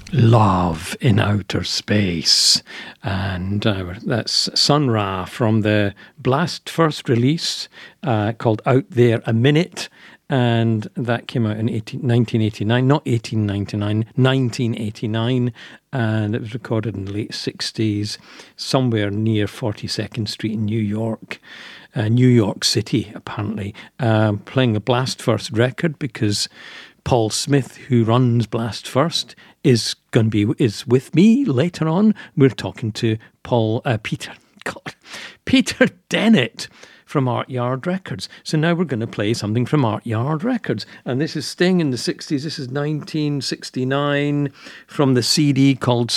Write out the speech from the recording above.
Love in Outer Space. And that's Sun Ra from the Blast first release called Out There a Minute. And that came out in 1989, not 1899, 1989. And it was recorded in the late 60s, somewhere near 42nd Street in New York. New York City, apparently. Playing a Blast First record because Paul Smith, who runs Blast First, is with me later on. We're talking to Peter Dennett from Art Yard Records. So now we're going to play something from Art Yard Records. And this is staying in the 60s. This is 1969 from the CD called